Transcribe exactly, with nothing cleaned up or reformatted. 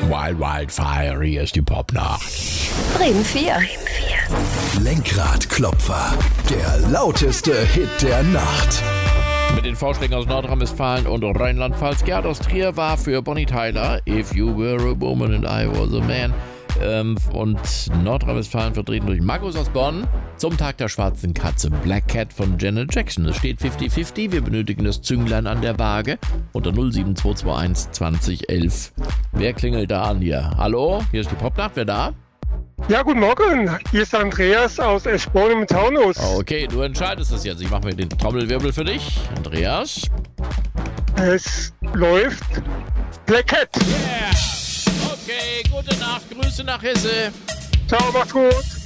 Wild Wildfire, hier ist die Popnacht. Bremen vier. Lenkradklopfer, der lauteste Hit der Nacht. Mit den Vorschlägen aus Nordrhein-Westfalen und Rheinland-Pfalz. Gerhard aus Trier war für Bonnie Tyler, If You Were a Woman and I Was a Man. Ähm, und Nordrhein-Westfalen vertreten durch Markus aus Bonn. Zum Tag der schwarzen Katze, Black Cat von Janet Jackson. Es steht fünfzig fünfzig, wir benötigen das Zünglein an der Waage. Unter null sieben zwei zwei eins zwanzig elf. Wer klingelt da an hier? Hallo, hier ist die Popnacht, wer da? Ja, guten Morgen. Hier ist Andreas aus Eschborn im Taunus. Okay, du entscheidest es jetzt. Ich mache mir den Trommelwirbel für dich. Andreas? Es läuft Black Cat. Yeah! Okay, gute Nacht, Grüße nach Hesse. Ciao, macht's gut.